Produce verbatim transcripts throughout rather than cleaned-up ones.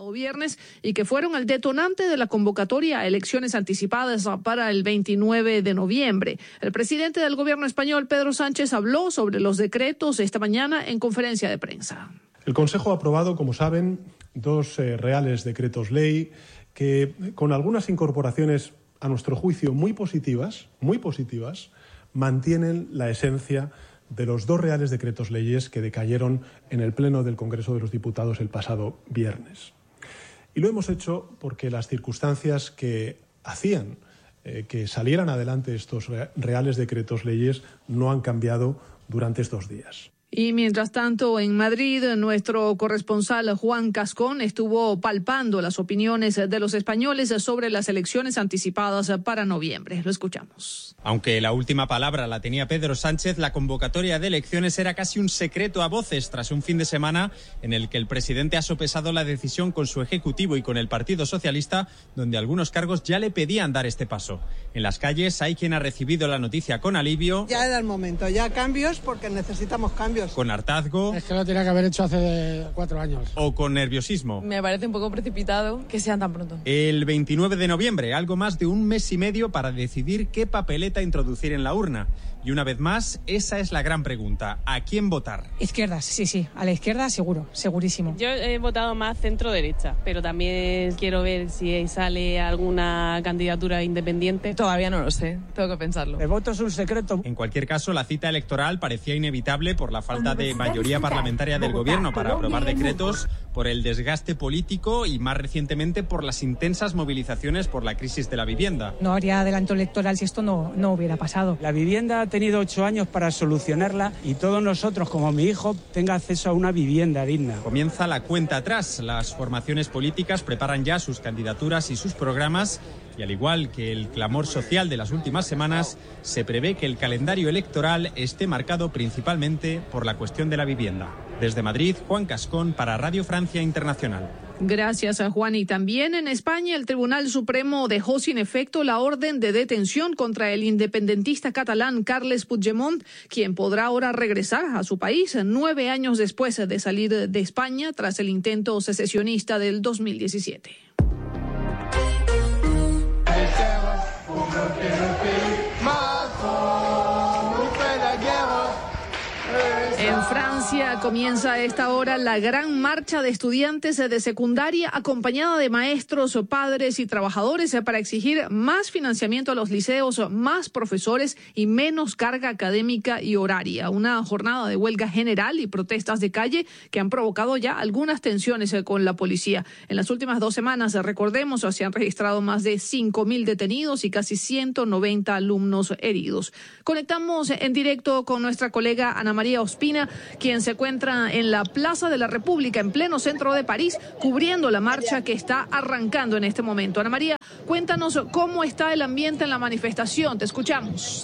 pasado viernes y que fueron el detonante de la convocatoria a elecciones anticipadas para el veintinueve de noviembre. El presidente del gobierno español, Pedro Sánchez, habló sobre los decretos esta mañana en conferencia de prensa. El Consejo ha aprobado, como saben, dos eh, reales decretos ley que, con algunas incorporaciones a nuestro juicio muy positivas, muy positivas, mantienen la esencia de los dos reales decretos leyes que decayeron en el Pleno del Congreso de los Diputados el pasado viernes. Y lo hemos hecho porque las circunstancias que hacían eh, que salieran adelante estos reales decretos leyes no han cambiado durante estos días. Y mientras tanto, en Madrid, nuestro corresponsal Juan Cascón estuvo palpando las opiniones de los españoles sobre las elecciones anticipadas para noviembre. Lo escuchamos. Aunque la última palabra la tenía Pedro Sánchez, la convocatoria de elecciones era casi un secreto a voces tras un fin de semana en el que el presidente ha sopesado la decisión con su ejecutivo y con el Partido Socialista, donde algunos cargos ya le pedían dar este paso. En las calles hay quien ha recibido la noticia con alivio. Ya era el momento, ya cambios porque necesitamos cambios. Con hartazgo. Es que lo tenía que haber hecho hace cuatro años. O con nerviosismo. Me parece un poco precipitado que sean tan pronto. El veintinueve de noviembre, algo más de un mes y medio para decidir qué papeleta introducir en la urna. Y una vez más, esa es la gran pregunta. ¿A quién votar? Izquierdas, sí, sí. A la izquierda seguro, segurísimo. Yo he votado más centro-derecha, pero también quiero ver si sale alguna candidatura independiente. Todavía no lo sé, tengo que pensarlo. El voto es un secreto. En cualquier caso, la cita electoral parecía inevitable por la falta de mayoría parlamentaria del gobierno para aprobar decretos, por el desgaste político y, más recientemente, por las intensas movilizaciones por la crisis de la vivienda. No habría adelanto electoral si esto no, no hubiera pasado. La vivienda ha tenido ocho años para solucionarla y todos nosotros, como mi hijo, tenga acceso a una vivienda digna. Comienza la cuenta atrás. Las formaciones políticas preparan ya sus candidaturas y sus programas y, al igual que el clamor social de las últimas semanas, se prevé que el calendario electoral esté marcado principalmente por la cuestión de la vivienda. Desde Madrid, Juan Cascón para Radio Francia Internacional. Gracias a Juan. Y también en España el Tribunal Supremo dejó sin efecto la orden de detención contra el independentista catalán Carles Puigdemont, quien podrá ahora regresar a su país nueve años después de salir de España tras el intento secesionista del dos mil diecisiete. En Francia comienza a esta hora la gran marcha de estudiantes de secundaria acompañada de maestros, padres y trabajadores para exigir más financiamiento a los liceos, más profesores y menos carga académica y horaria. Una jornada de huelga general y protestas de calle que han provocado ya algunas tensiones con la policía. En las últimas dos semanas, recordemos, se han registrado más de cinco mil detenidos y casi ciento noventa alumnos heridos. Conectamos en directo con nuestra colega Ana María Ospina, quien se encuentra en la Plaza de la República, en pleno centro de París, cubriendo la marcha que está arrancando en este momento. Ana María, cuéntanos cómo está el ambiente en la manifestación. Te escuchamos.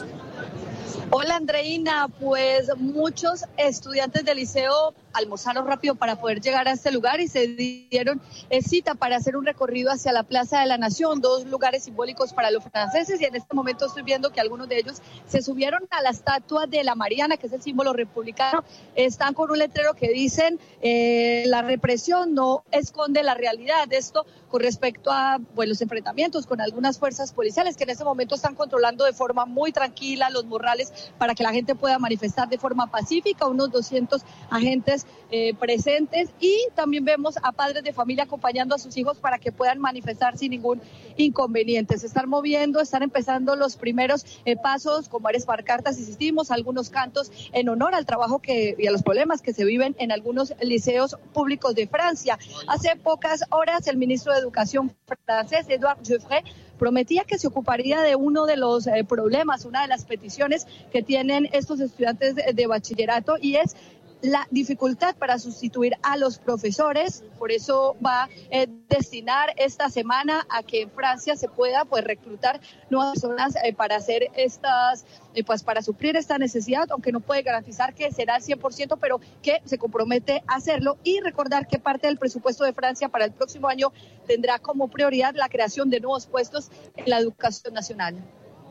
Hola, Andreina. Pues muchos estudiantes del liceo almorzaron rápido para poder llegar a este lugar y se dieron cita para hacer un recorrido hacia la Plaza de la Nación, dos lugares simbólicos para los franceses, y en este momento estoy viendo que algunos de ellos se subieron a la estatua de la Mariana, que es el símbolo republicano. Están con un letrero que dicen eh, la represión no esconde la realidad. Esto con respecto a pues, los enfrentamientos con algunas fuerzas policiales que en este momento están controlando de forma muy tranquila los morrales para que la gente pueda manifestar de forma pacífica, unos doscientos agentes Eh, presentes, y también vemos a padres de familia acompañando a sus hijos para que puedan manifestar sin ningún inconveniente. Se están moviendo, están empezando los primeros eh, pasos con varias pancartas, insistimos, algunos cantos en honor al trabajo que y a los problemas que se viven en algunos liceos públicos de Francia. Hace pocas horas el ministro de Educación francés, Edouard Geoffroy, prometía que se ocuparía de uno de los eh, problemas, una de las peticiones que tienen estos estudiantes de, de bachillerato, y es la dificultad para sustituir a los profesores. Por eso va a eh, destinar esta semana a que en Francia se pueda pues reclutar nuevas personas eh, para hacer estas, eh, pues para suplir esta necesidad, aunque no puede garantizar que será al cien por ciento, pero que se compromete a hacerlo. Y recordar que parte del presupuesto de Francia para el próximo año tendrá como prioridad la creación de nuevos puestos en la educación nacional.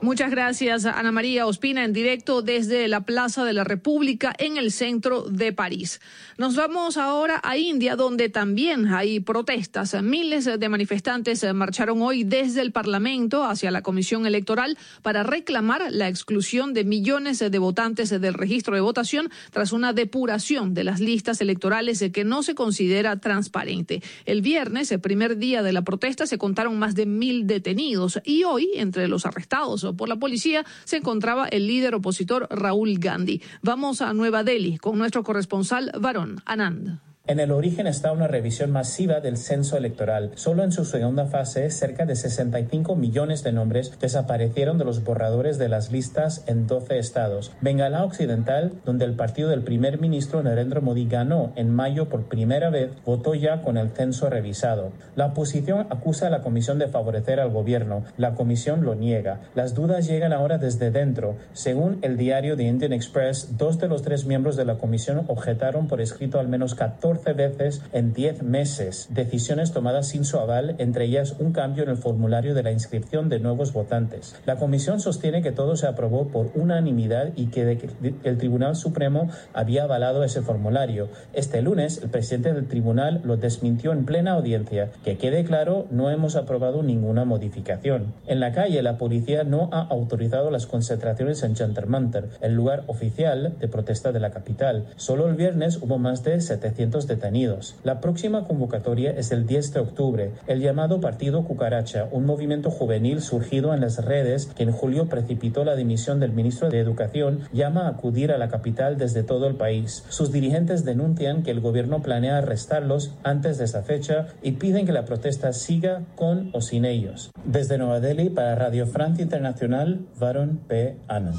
Muchas gracias, Ana María Ospina, en directo desde la Plaza de la República en el centro de París. Nos vamos ahora a India, donde también hay protestas. Miles de manifestantes marcharon hoy desde el Parlamento hacia la Comisión Electoral para reclamar la exclusión de millones de votantes del registro de votación tras una depuración de las listas electorales que no se considera transparente. El viernes, el primer día de la protesta, se contaron más de mil detenidos y hoy, entre los arrestados por la policía, se encontraba el líder opositor Rahul Gandhi. Vamos a Nueva Delhi con nuestro corresponsal Varun Anand. En el origen está una revisión masiva del censo electoral. Solo en su segunda fase, cerca de sesenta y cinco millones de nombres desaparecieron de los borradores de las listas en doce estados. Bengala Occidental, donde el partido del primer ministro Narendra Modi ganó en mayo por primera vez, votó ya con el censo revisado. La oposición acusa a la comisión de favorecer al gobierno. La comisión lo niega. Las dudas llegan ahora desde dentro. Según el diario The Indian Express, dos de los tres miembros de la comisión objetaron por escrito al menos catorce veces en diez meses, decisiones tomadas sin su aval, entre ellas un cambio en el formulario de la inscripción de nuevos votantes. La comisión sostiene que todo se aprobó por unanimidad y que el Tribunal Supremo había avalado ese formulario. Este lunes, el presidente del tribunal lo desmintió en plena audiencia. Que quede claro, no hemos aprobado ninguna modificación. En la calle, la policía no ha autorizado las concentraciones en Jantar Mantar, el lugar oficial de protesta de la capital. Solo el viernes hubo más de setecientos detenidos. La próxima convocatoria es el diez de octubre. El llamado Partido Cucaracha, un movimiento juvenil surgido en las redes que en julio precipitó la dimisión del ministro de Educación, llama a acudir a la capital desde todo el país. Sus dirigentes denuncian que el gobierno planea arrestarlos antes de esa fecha y piden que la protesta siga con o sin ellos. Desde Nueva Delhi, para Radio Francia Internacional, Varun P. Anand.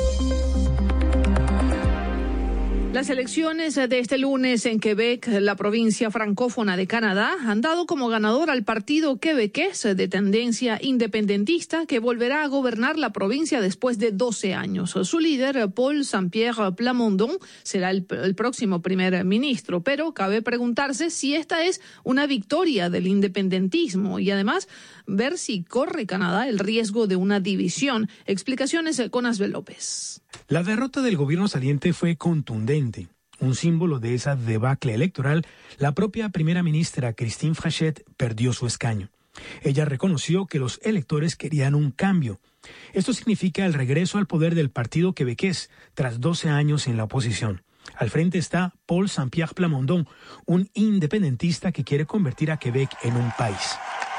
Las elecciones de este lunes en Quebec, la provincia francófona de Canadá, han dado como ganador al partido quebequés de tendencia independentista que volverá a gobernar la provincia después de doce años. Su líder, Paul Saint-Pierre Plamondon, será el, el próximo primer ministro, pero cabe preguntarse si esta es una victoria del independentismo y además ver si corre Canadá el riesgo de una división. Explicaciones con Asbel López. La derrota del gobierno saliente fue contundente. Un símbolo de esa debacle electoral, la propia primera ministra Christine Frechette perdió su escaño. Ella reconoció que los electores querían un cambio. Esto significa el regreso al poder del partido quebequés tras doce años en la oposición. Al frente está Paul Saint-Pierre Plamondon, un independentista que quiere convertir a Quebec en un país.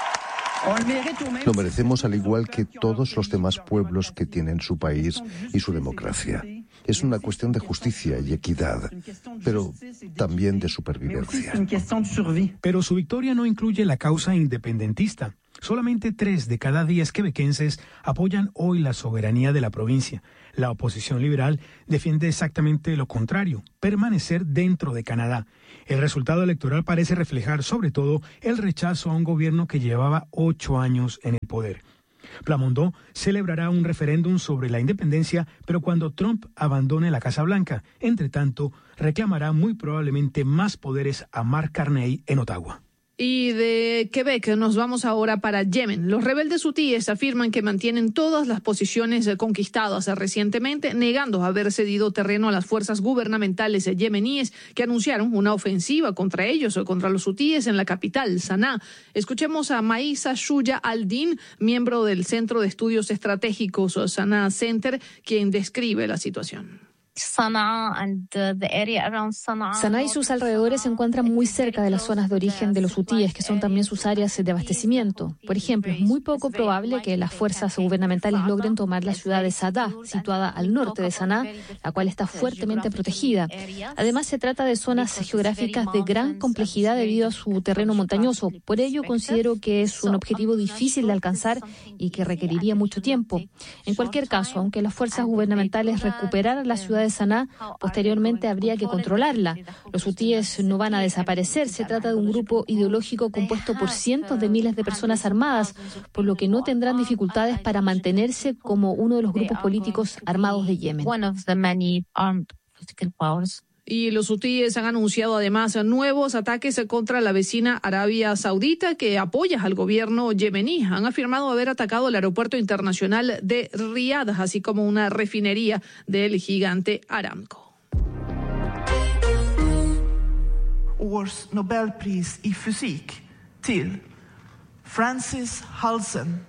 Lo merecemos al igual que todos los demás pueblos que tienen su país y su democracia. Es una cuestión de justicia y equidad, pero también de supervivencia. Pero su victoria no incluye la causa independentista. Solamente tres de cada diez quebequenses apoyan hoy la soberanía de la provincia. La oposición liberal defiende exactamente lo contrario, permanecer dentro de Canadá. El resultado electoral parece reflejar sobre todo el rechazo a un gobierno que llevaba ocho años en el poder. Plamondon celebrará un referéndum sobre la independencia, pero cuando Trump abandone la Casa Blanca. Entre tanto, reclamará muy probablemente más poderes a Mark Carney en Ottawa. Y de Quebec nos vamos ahora para Yemen. Los rebeldes hutíes afirman que mantienen todas las posiciones conquistadas recientemente, negando haber cedido terreno a las fuerzas gubernamentales yemeníes que anunciaron una ofensiva contra ellos o contra los hutíes en la capital, Saná. Escuchemos a Maïsa Shuya Al-Din, miembro del Centro de Estudios Estratégicos Saná Center, quien describe la situación. Saná y sus alrededores se encuentran muy cerca de las zonas de origen de los hutíes, que son también sus áreas de abastecimiento. Por ejemplo, es muy poco probable que las fuerzas gubernamentales logren tomar la ciudad de Sadá, situada al norte de Saná, la cual está fuertemente protegida. Además, se trata de zonas geográficas de gran complejidad debido a su terreno montañoso. Por ello, considero que es un objetivo difícil de alcanzar y que requeriría mucho tiempo. En cualquier caso, aunque las fuerzas gubernamentales recuperaran la ciudad de Saná, posteriormente habría que controlarla. Los hutíes no van a desaparecer. Se trata de un grupo ideológico compuesto por cientos de miles de personas armadas, por lo que no tendrán dificultades para mantenerse como uno de los grupos políticos armados de Yemen. Y los hutíes han anunciado además nuevos ataques contra la vecina Arabia Saudita, que apoya al gobierno yemení. Han afirmado haber atacado el aeropuerto internacional de Riad, así como una refinería del gigante Aramco. Års Nobelpris i fysik till Francis Halsen.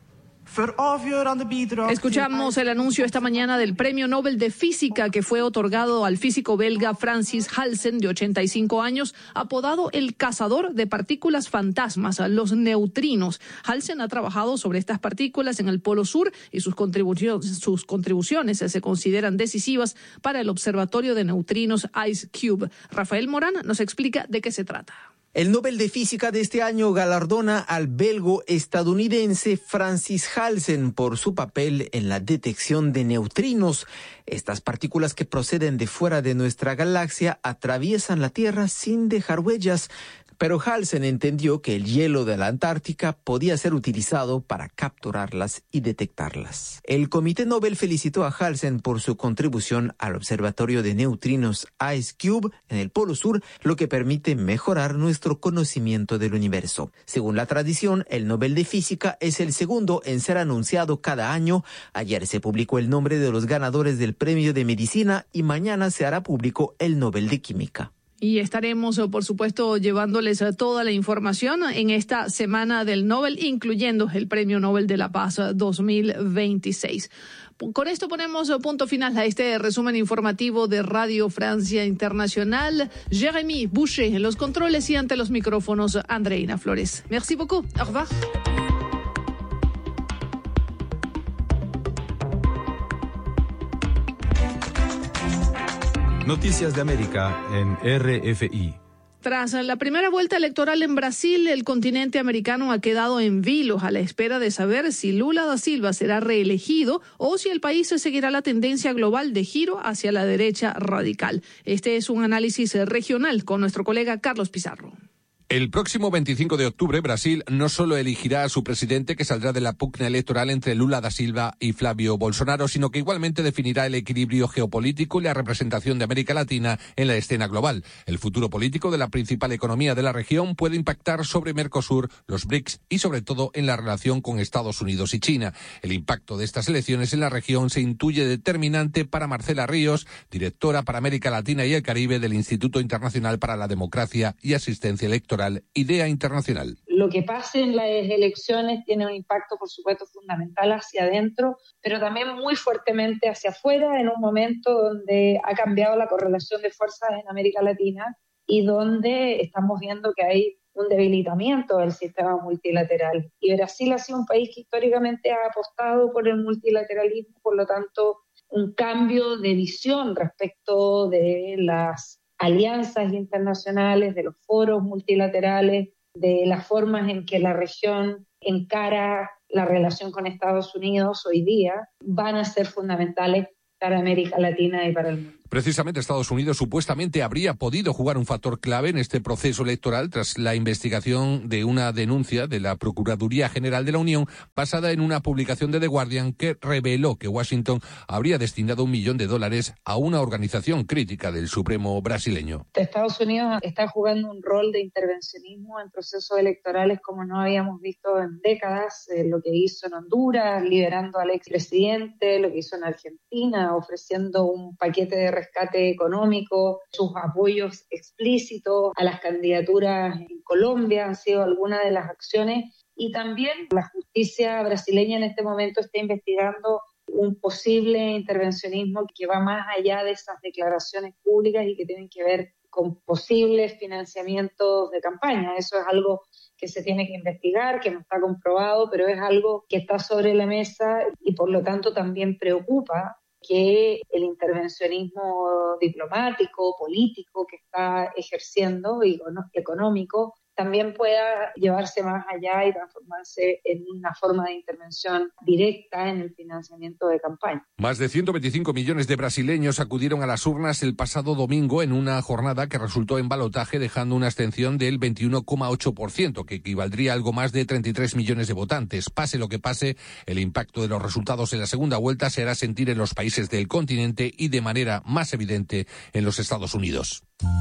Escuchamos el anuncio esta mañana del Premio Nobel de Física que fue otorgado al físico belga Francis Halsen, de ochenta y cinco años, apodado el cazador de partículas fantasmas, los neutrinos. Halsen ha trabajado sobre estas partículas en el Polo Sur y sus, contribu- sus contribuciones se consideran decisivas para el Observatorio de Neutrinos IceCube. Rafael Morán nos explica de qué se trata. El Nobel de Física de este año galardona al belgo-estadounidense Francis Halsen por su papel en la detección de neutrinos. Estas partículas que proceden de fuera de nuestra galaxia atraviesan la Tierra sin dejar huellas. Pero Halsen entendió que el hielo de la Antártica podía ser utilizado para capturarlas y detectarlas. El Comité Nobel felicitó a Halsen por su contribución al Observatorio de Neutrinos IceCube en el Polo Sur, lo que permite mejorar nuestro conocimiento del universo. Según la tradición, el Nobel de Física es el segundo en ser anunciado cada año. Ayer se publicó el nombre de los ganadores del Premio de Medicina y mañana se hará público el Nobel de Química. Y estaremos, por supuesto, llevándoles toda la información en esta semana del Nobel, incluyendo el Premio Nobel de la Paz dos mil veintiséis. Con esto ponemos punto final a este resumen informativo de Radio Francia Internacional. Jérémy Boucher en los controles y ante los micrófonos, Andreina Flores. Merci beaucoup. Au revoir. Noticias de América en R F I. Tras la primera vuelta electoral en Brasil, el continente americano ha quedado en vilo a la espera de saber si Lula da Silva será reelegido o si el país seguirá la tendencia global de giro hacia la derecha radical. Este es un análisis regional con nuestro colega Carlos Pizarro. El próximo veinticinco de octubre, Brasil no solo elegirá a su presidente, que saldrá de la pugna electoral entre Lula da Silva y Flávio Bolsonaro, sino que igualmente definirá el equilibrio geopolítico y la representación de América Latina en la escena global. El futuro político de la principal economía de la región puede impactar sobre Mercosur, los B R I C S y sobre todo en la relación con Estados Unidos y China. El impacto de estas elecciones en la región se intuye determinante para Marcela Ríos, directora para América Latina y el Caribe del Instituto Internacional para la Democracia y Asistencia Electoral, Idea Internacional. Lo que pase en las elecciones tiene un impacto, por supuesto, fundamental hacia adentro, pero también muy fuertemente hacia afuera, en un momento donde ha cambiado la correlación de fuerzas en América Latina y donde estamos viendo que hay un debilitamiento del sistema multilateral. Y Brasil ha sido un país que históricamente ha apostado por el multilateralismo, por lo tanto, un cambio de visión respecto de las alianzas internacionales, de los foros multilaterales, de las formas en que la región encara la relación con Estados Unidos hoy día, van a ser fundamentales para América Latina y para el mundo. Precisamente Estados Unidos supuestamente habría podido jugar un factor clave en este proceso electoral tras la investigación de una denuncia de la Procuraduría General de la Unión basada en una publicación de The Guardian que reveló que Washington habría destinado un millón de dólares a una organización crítica del Supremo brasileño. Estados Unidos está jugando un rol de intervencionismo en procesos electorales como no habíamos visto en décadas, eh, lo que hizo en Honduras, liberando al expresidente, lo que hizo en Argentina, ofreciendo un paquete de rescate económico, sus apoyos explícitos a las candidaturas en Colombia han sido algunas de las acciones, y también la justicia brasileña en este momento está investigando un posible intervencionismo que va más allá de esas declaraciones públicas y que tienen que ver con posibles financiamientos de campaña. Eso es algo que se tiene que investigar, que no está comprobado, pero es algo que está sobre la mesa y por lo tanto también preocupa que el intervencionismo diplomático, político que está ejerciendo y económico también pueda llevarse más allá y transformarse en una forma de intervención directa en el financiamiento de campaña. Más de ciento veinticinco millones de brasileños acudieron a las urnas el pasado domingo en una jornada que resultó en balotaje, dejando una abstención del veintiuno coma ocho por ciento, que equivaldría a algo más de treinta y tres millones de votantes. Pase lo que pase, el impacto de los resultados en la segunda vuelta se hará sentir en los países del continente y de manera más evidente en los Estados Unidos.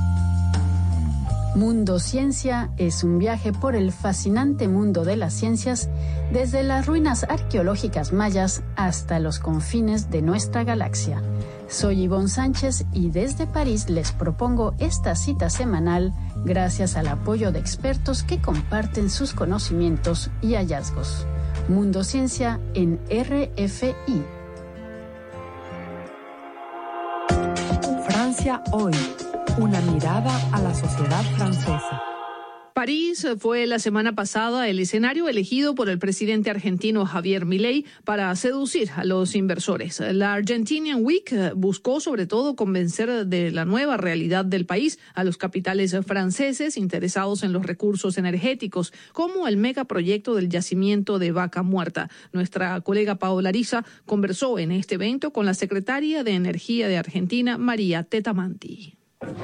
Mundo Ciencia es un viaje por el fascinante mundo de las ciencias, desde las ruinas arqueológicas mayas hasta los confines de nuestra galaxia. Soy Ivonne Sánchez y desde París les propongo esta cita semanal gracias al apoyo de expertos que comparten sus conocimientos y hallazgos. Mundo Ciencia en R F I. Francia hoy. Una mirada a la sociedad francesa. París fue la semana pasada el escenario elegido por el presidente argentino Javier Milei para seducir a los inversores. La Argentinian Week buscó sobre todo convencer de la nueva realidad del país a los capitales franceses interesados en los recursos energéticos, como el megaproyecto del yacimiento de Vaca Muerta. Nuestra colega Paola Ariza conversó en este evento con la secretaria de Energía de Argentina, María Tetamanti.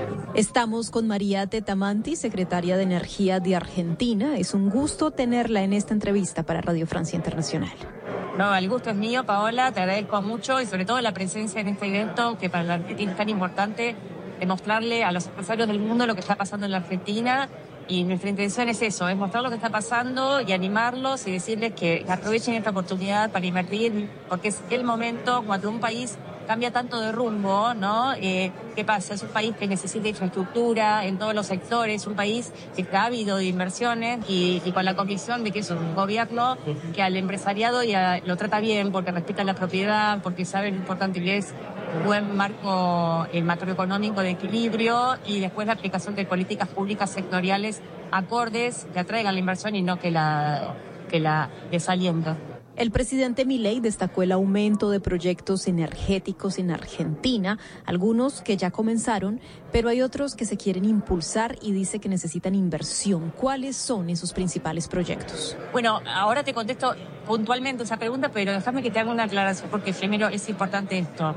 Estamos con María Tetamanti, secretaria de Energía de Argentina. Es un gusto tenerla en esta entrevista para Radio Francia Internacional. No, el gusto es mío, Paola, te agradezco mucho y sobre todo la presencia en este evento que para la Argentina es tan importante, demostrarle a los empresarios del mundo lo que está pasando en la Argentina. Y nuestra intención es eso, es mostrar lo que está pasando y animarlos y decirles que aprovechen esta oportunidad para invertir, porque es el momento cuando un país cambia tanto de rumbo, ¿no? Eh, ¿Qué pasa? Es un país que necesita infraestructura en todos los sectores, un país que está ávido de inversiones y, y con la convicción de que es un gobierno que al empresariado ya lo trata bien porque respeta la propiedad, porque sabe lo importante que es un buen marco eh, macroeconómico de equilibrio y después la aplicación de políticas públicas sectoriales acordes que atraigan la inversión y no que la, que la desalienten. El presidente Milei destacó el aumento de proyectos energéticos en Argentina, algunos que ya comenzaron, pero hay otros que se quieren impulsar y dice que necesitan inversión. ¿Cuáles son esos principales proyectos? Bueno, ahora te contesto puntualmente esa pregunta, pero déjame que te haga una aclaración porque primero es importante esto.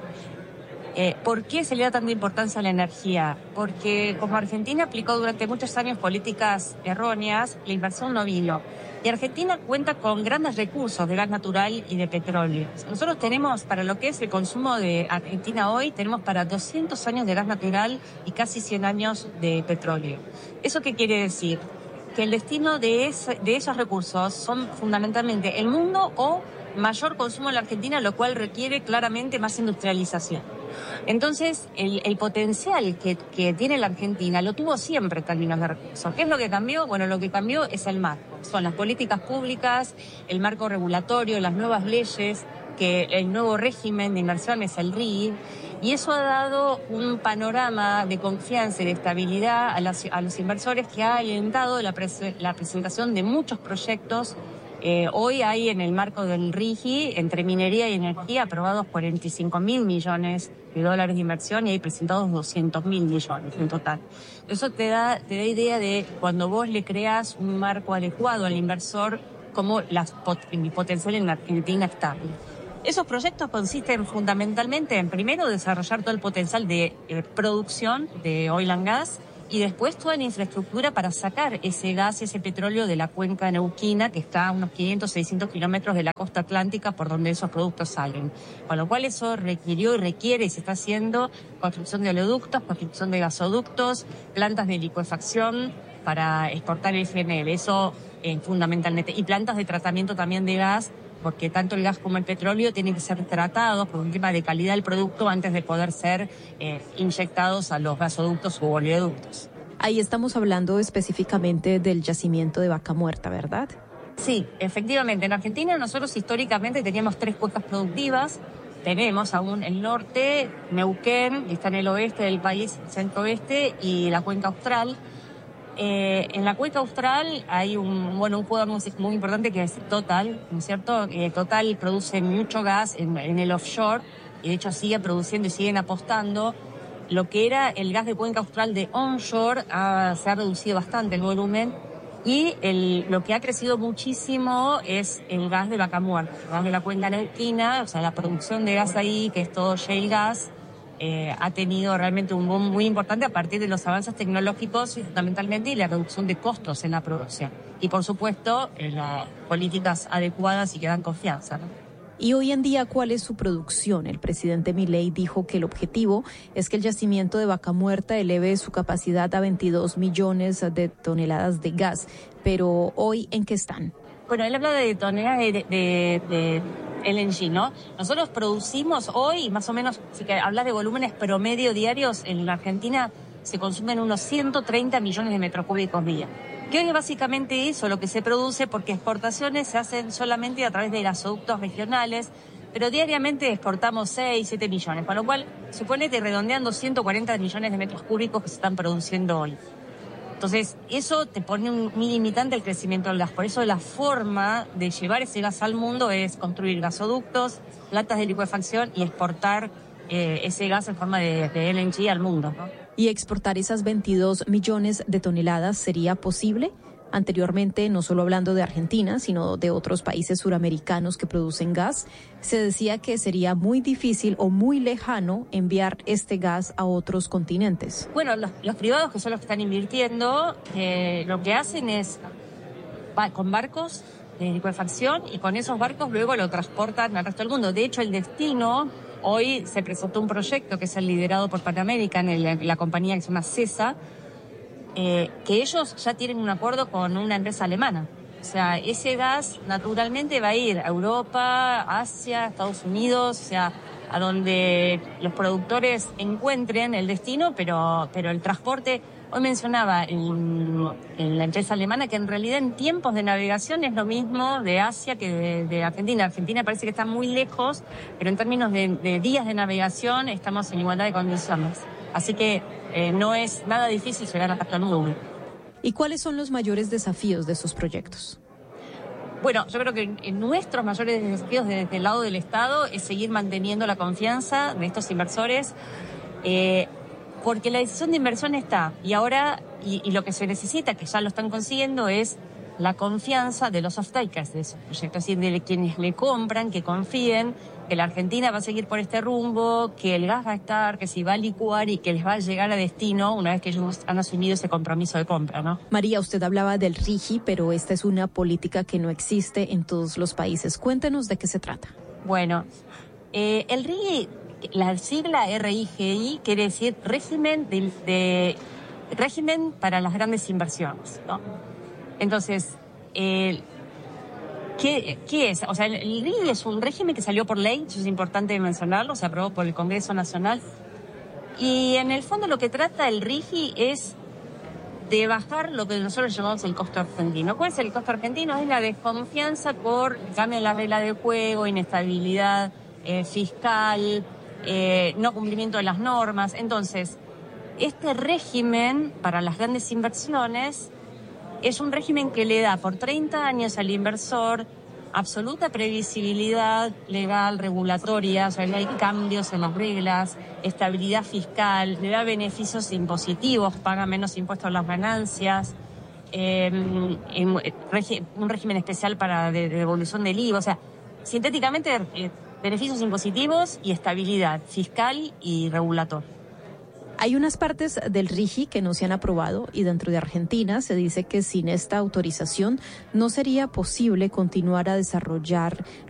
Eh, ¿Por qué se le da tanta importancia a la energía? Porque como Argentina aplicó durante muchos años políticas erróneas, la inversión no vino. Y Argentina cuenta con grandes recursos de gas natural y de petróleo. Nosotros tenemos, para lo que es el consumo de Argentina hoy, tenemos para doscientos años de gas natural y casi cien años de petróleo. ¿Eso qué quiere decir? Que el destino de, ese, de esos recursos son fundamentalmente el mundo o mayor consumo en la Argentina, lo cual requiere claramente más industrialización. Entonces, el, el potencial que, que tiene la Argentina lo tuvo siempre en términos de recursos. ¿Qué es lo que cambió? Bueno, lo que cambió es el marco. Son las políticas públicas, el marco regulatorio, las nuevas leyes, que el nuevo régimen de inversión es el R I I, y eso ha dado un panorama de confianza y de estabilidad a, las, a los inversores que ha alentado la, pres- la presentación de muchos proyectos. Eh, hoy hay en el marco del R I G I, entre minería y energía, aprobados cuarenta y cinco mil millones de dólares de inversión y hay presentados doscientos mil millones en total. Eso te da, te da idea de cuando vos le creas un marco adecuado al inversor, como la pot- el potencial en la Argentina está. Esos proyectos consisten fundamentalmente en, primero, desarrollar todo el potencial de eh, producción de oil and gas, y después toda la infraestructura para sacar ese gas, ese petróleo de la cuenca neuquina, que está a unos quinientos, seiscientos kilómetros de la costa atlántica por donde esos productos salen. Con lo cual eso requirió y requiere y se está haciendo construcción de oleoductos, construcción de gasoductos, plantas de licuefacción para exportar el F N L, eso eh, fundamentalmente. Y plantas de tratamiento también de gas, porque tanto el gas como el petróleo tienen que ser tratados por un tema de calidad del producto antes de poder ser eh, inyectados a los gasoductos u oleoductos. Ahí estamos hablando específicamente del yacimiento de Vaca Muerta, ¿verdad? Sí, efectivamente. En Argentina nosotros históricamente teníamos tres cuencas productivas. Tenemos aún el norte, Neuquén, que está en el oeste del país, centro-oeste, y la cuenca austral. Eh, en la cuenca austral hay un bueno un jugador muy, muy importante que es Total, ¿no es cierto? Eh, Total produce mucho gas en, en el offshore y de hecho sigue produciendo y siguen apostando. Lo que era el gas de cuenca austral de onshore ha, se ha reducido bastante el volumen Y el, lo que ha crecido muchísimo es el gas de Vaca Muerta, el gas de la cuenca argentina, o sea, la producción de gas ahí, que es todo shale gas, eh, ha tenido realmente un boom muy importante a partir de los avances tecnológicos y fundamentalmente y la reducción de costos en la producción. Y por supuesto, en las políticas adecuadas y que dan confianza, ¿no? Y hoy en día, ¿cuál es su producción? El presidente Milei dijo que el objetivo es que el yacimiento de Vaca Muerta eleve su capacidad a veintidós millones de toneladas de gas. Pero hoy, ¿en qué están? Bueno, él habla de toneladas de, de, de L N G, ¿no? Nosotros producimos hoy, más o menos, si que hablas de volúmenes promedio diarios, en la Argentina se consumen unos ciento treinta millones de metros cúbicos día. Que hoy es básicamente eso lo que se produce, porque exportaciones se hacen solamente a través de gasoductos regionales, pero diariamente exportamos seis, siete millones, con lo cual suponete redondeando ciento cuarenta millones de metros cúbicos que se están produciendo hoy. Entonces, eso te pone un, un limitante al crecimiento del gas. Por eso la forma de llevar ese gas al mundo es construir gasoductos, plantas de licuefacción y exportar eh, ese gas en forma de, de L N G al mundo, ¿no? ¿Y exportar esas veintidós millones de toneladas sería posible? Anteriormente, no solo hablando de Argentina, sino de otros países suramericanos que producen gas, se decía que sería muy difícil o muy lejano enviar este gas a otros continentes. Bueno, los, los privados, que son los que están invirtiendo, eh, lo que hacen es va, con barcos de licuefacción y con esos barcos luego lo transportan al resto del mundo. De hecho, el destino... Hoy se presentó un proyecto que es el liderado por Pan American, en la compañía que se llama CESA, eh, que ellos ya tienen un acuerdo con una empresa alemana. O sea, ese gas naturalmente va a ir a Europa, Asia, Estados Unidos, o sea, a donde los productores encuentren el destino, pero, pero el transporte... Hoy mencionaba en, en la empresa alemana que en realidad en tiempos de navegación es lo mismo de Asia que de, de Argentina. Argentina parece que está muy lejos, pero en términos de, de días de navegación estamos en igualdad de condiciones. Así que eh, no es nada difícil llegar a hasta el mundo. ¿Y cuáles son los mayores desafíos de esos proyectos? Bueno, yo creo que en nuestros mayores desafíos desde el lado del Estado es seguir manteniendo la confianza de estos inversores. Eh, Porque la decisión de inversión está, y ahora, y, y lo que se necesita, que ya lo están consiguiendo, es la confianza de los off-takers de esos proyectos, es decir, de quienes le compran, que confíen que la Argentina va a seguir por este rumbo, que el gas va a estar, que se va a licuar y que les va a llegar a destino una vez que ellos han asumido ese compromiso de compra, ¿no? María, usted hablaba del R I G I, pero esta es una política que no existe en todos los países. Cuéntenos de qué se trata. Bueno, eh, el R I G I... La sigla R I G I quiere decir régimen de, de régimen para las grandes inversiones, ¿no? Entonces, eh, ¿qué, ¿qué es? O sea, el, el R I G I es un régimen que salió por ley, eso es importante mencionarlo, se aprobó por el Congreso Nacional. Y en el fondo lo que trata el R I G I es de bajar lo que nosotros llamamos el costo argentino. ¿Cuál es el costo argentino? Es la desconfianza por cambio en la regla de juego, inestabilidad eh, fiscal, Eh, no cumplimiento de las normas. Entonces, este régimen para las grandes inversiones es un régimen que le da por treinta años al inversor absoluta previsibilidad legal, regulatoria, o sea, no hay cambios en las reglas, estabilidad fiscal, le da beneficios impositivos, paga menos impuestos a las ganancias, eh, un régimen especial para de, de devolución del I V A, o sea, sintéticamente... Eh, beneficios impositivos y estabilidad fiscal y regulatoria. Hay unas partes del R I G I que no se han aprobado y dentro de Argentina se dice que sin esta autorización no sería posible continuar a desarrollar